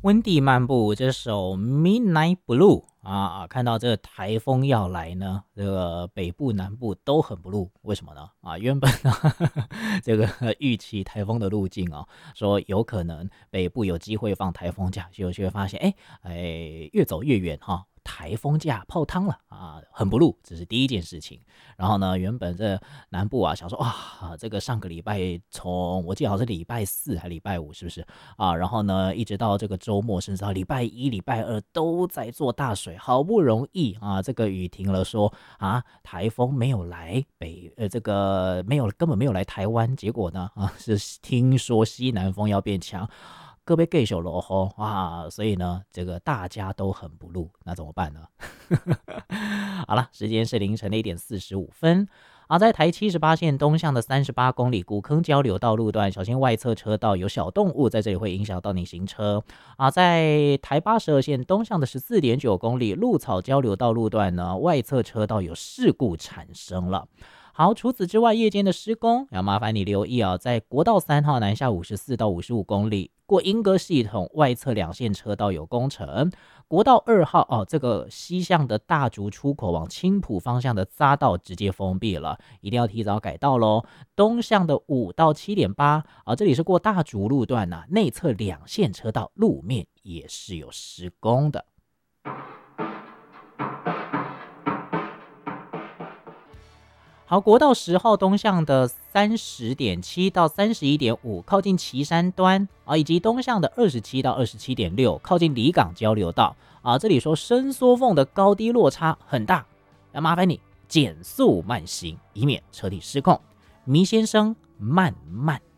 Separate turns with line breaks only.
温蒂漫步这首 Midnight Blue 看到这个台风要来呢，这个北部南部都很 blue， 为什么呢？原本呢这个预期台风的路径说有可能北部有机会放台风假，就会发现越走越远台风假泡汤了很不露，这是第一件事情。然后呢，原本这南部想说这个上个礼拜从我记得好像是礼拜4还礼拜5是不是然后呢一直到这个周末，甚至到礼拜1礼拜2都在做大水，好不容易这个雨停了，说台风没有来这个根本没有来台湾，结果呢是听说西南风要变强，各位继续落雨所以呢，这个大家都很不露，那怎么办呢？好了，时间是凌晨的1点45分。在台78线东向的38公里古坑交流道路段，小心外侧车道有小动物在这里会影响到你行车在台82线东向的14.9公里鹿草交流道路段呢，外侧车道有事故产生了。好，除此之外，夜间的施工要麻烦你留意在国道3号南下54到55公里，过莺歌系统外侧2线车道有工程。国道2号这个西向的大竹出口往青埔方向的匝道直接封闭了，一定要提早改道咯。东向的5到7.8这里是过大竹路段内侧2线车道路面也是有施工的。好，国道10号东向的30.7到31.5靠近旗山端以及东向的27到27.6靠近离港交流道这里说伸缩缝的高低落差很大，要麻烦你减速慢行，以免车体失控。迷先生慢慢